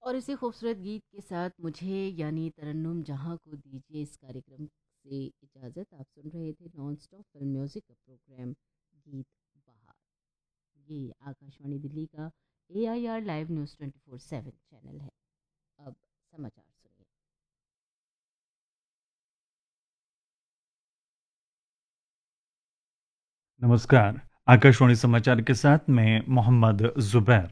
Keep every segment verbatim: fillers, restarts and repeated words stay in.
और इसी खूबसूरत गीत के साथ मुझे यानी तरन्नुम जहाँ को दीजिए इस कार्यक्रम से इजाज़त। आप सुन रहे थे नॉन स्टॉप फिल्म म्यूज़िक का प्रोग्राम गीत बहार। ये आकाशवाणी दिल्ली का ए I R live news twenty four seven channel है। अब समाचार सुनिए। नमस्कार। आकाशवाणी समाचार के साथ मैं मोहम्मद जुबैर।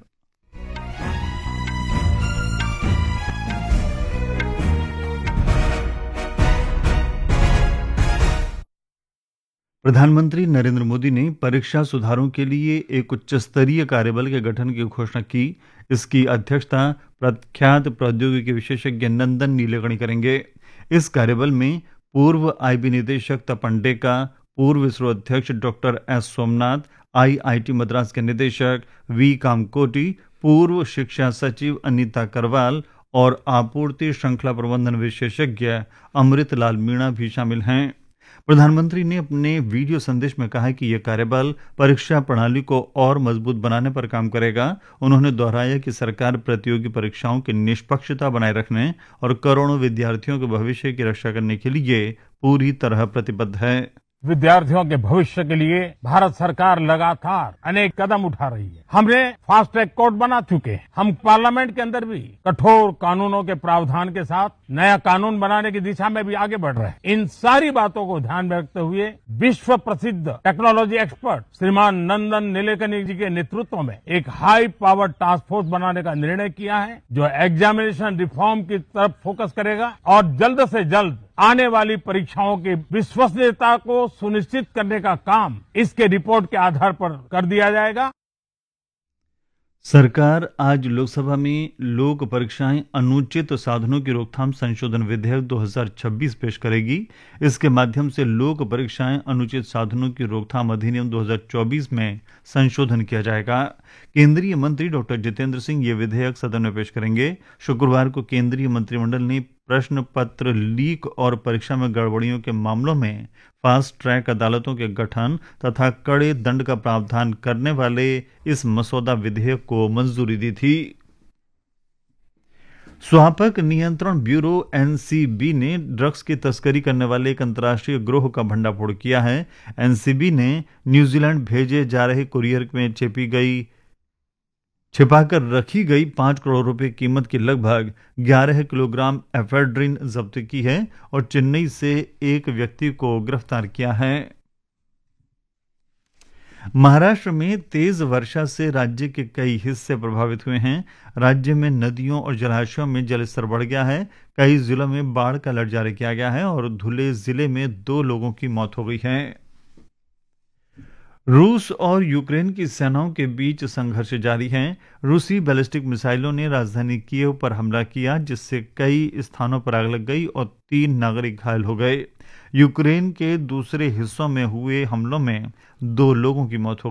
प्रधानमंत्री नरेंद्र मोदी ने परीक्षा सुधारों के लिए एक उच्च स्तरीय कार्यबल के गठन की घोषणा की। इसकी अध्यक्षता प्रख्यात प्रौद्योगिकी विशेषज्ञ नंदन नीलेकणी करेंगे। इस कार्यबल में पूर्व आईबी निदेशक तपन डेका, पूर्व इसरो अध्यक्ष doctor S Somnath, IIT Madras के निदेशक वी कामकोटी, पूर्व शिक्षा सचिव अनीता करवाल और आपूर्ति श्रृंखला प्रबंधन विशेषज्ञ अमृत लाल मीणा भी शामिल हैं। प्रधानमंत्री ने अपने वीडियो संदेश में कहा कि यह कार्यबल परीक्षा प्रणाली को और मजबूत बनाने पर काम करेगा। उन्होंने दोहराया कि सरकार प्रतियोगी परीक्षाओं की निष्पक्षता बनाए रखने और करोड़ों विद्यार्थियों के भविष्य की रक्षा करने के लिए पूरी तरह प्रतिबद्ध है। विद्यार्थियों के भविष्य के लिए भारत सरकार लगातार अनेक कदम उठा रही है। हमने फास्ट ट्रैक कोर्ट बना चुके हैं। हम पार्लियामेंट के अंदर भी कठोर कानूनों के प्रावधान के साथ नया कानून बनाने की दिशा में भी आगे बढ़ रहे हैं। इन सारी बातों को ध्यान में रखते हुए विश्व प्रसिद्ध टेक्नोलॉजी एक्सपर्ट श्रीमान नंदन नीलेकणी जी के नेतृत्व में एक हाई पावर टास्क फोर्स बनाने का निर्णय किया है, जो एग्जामिनेशन रिफॉर्म की तरफ फोकस करेगा और जल्द से जल्द आने वाली परीक्षाओं की विश्वसनीयता को सुनिश्चित करने का काम इसके रिपोर्ट के आधार पर कर दिया जाएगा। सरकार आज लोकसभा में लोक परीक्षाएं अनुचित साधनों की रोकथाम संशोधन विधेयक दो हज़ार छब्बीस पेश करेगी। इसके माध्यम से लोक परीक्षाएं अनुचित साधनों की रोकथाम अधिनियम दो हज़ार चौबीस में संशोधन किया जाएगा। केंद्रीय मंत्री डॉक्टर जितेंद्र सिंह ये विधेयक सदन में पेश करेंगे। शुक्रवार को केंद्रीय मंत्रिमंडल ने प्रश्न पत्र लीक और परीक्षा में गड़बड़ियों के मामलों में फास्ट ट्रैक अदालतों के गठन तथा कड़े दंड का प्रावधान करने वाले इस मसौदा विधेयक को मंजूरी दी थी। स्वापक नियंत्रण ब्यूरो एन सी बी ने ड्रग्स की तस्करी करने वाले एक अंतर्राष्ट्रीय गिरोह का भंडाफोड़ किया है। एन सी बी ने न्यूजीलैंड भेजे जा रहे कुरियर में छिपी गई छिपाकर रखी गई पांच करोड़ रुपए कीमत की लगभग ग्यारह किलोग्राम एफेड्रिन जब्त की है और चेन्नई से एक व्यक्ति को गिरफ्तार किया है। महाराष्ट्र में तेज वर्षा से राज्य के कई हिस्से प्रभावित हुए हैं। राज्य में नदियों और जलाशयों में जलस्तर बढ़ गया है। कई जिलों में बाढ़ का अलर्ट जारी किया गया है और धुले जिले में दो लोगों की मौत हो गई है। रूस और यूक्रेन की सेनाओं के बीच संघर्ष जारी है। रूसी बैलिस्टिक मिसाइलों ने राजधानी कीव पर हमला किया, जिससे कई स्थानों पर आग लग गई और तीन नागरिक घायल हो गए। यूक्रेन के दूसरे हिस्सों में हुए हमलों में दो लोगों की मौत हो